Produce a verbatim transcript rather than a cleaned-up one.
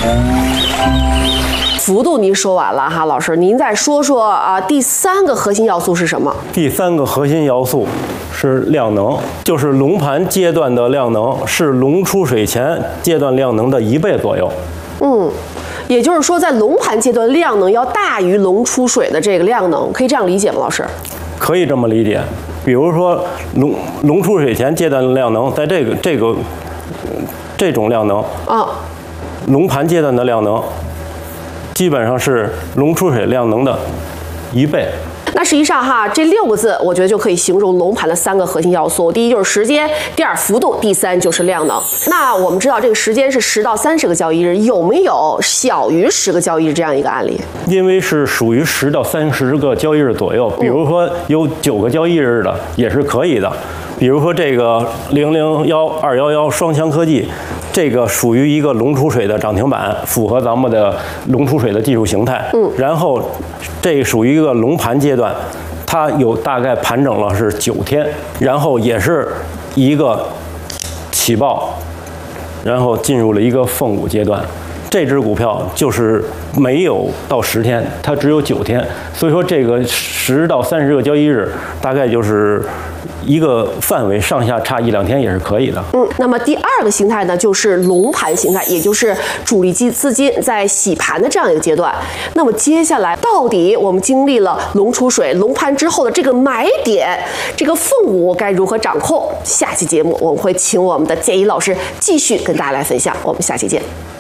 幅度您说完了哈，老师，您再说说啊，第三个核心要素是什么？ 第三个核心要素是量能，就是龙盘阶段的量能是龙出水前阶段量能的一倍左右。 嗯，也就是说，在龙盘阶段量能要大于龙出水的这个量能，可以这样理解吗，老师？ 可以这么理解。比如说龙龙出水前阶段的量能，在这个这个这种量能啊， 龙盘阶段的量能。基本上是龙出水量能的一倍。 那实际上哈，这六个字我觉得就可以形容龙盘的三个核心要素：第一就是时间，第二幅度，第三就是量能。那我们知道这个时间是十到三十个交易日，有没有小于十个交易日这样一个案例？ 因为是属于十到三十个交易日左右，比如说有九个交易日的也是可以的。比如说这个零零幺二幺幺双枪科技。这个属于一个龙出水的涨停板，符合咱们的龙出水的技术形态。嗯，然后这属于一个龙盘阶段，它有大概盘整了是九天，然后也是一个起爆，然后进入了一个凤舞阶段。这只股票就是没有到十天，它只有九天，所以说这个十到三十个交易日，大概就是一个范围，上下差一两天也是可以的。 嗯，那么第二个形态呢，就是龙盘形态，也就是主力基资金在洗盘的这样一个阶段。那么接下来，到底我们经历了龙出水、龙盘之后的这个买点，这个凤舞该如何掌控？下期节目我们会请我们的建一老师继续跟大家来分享。我们下期见。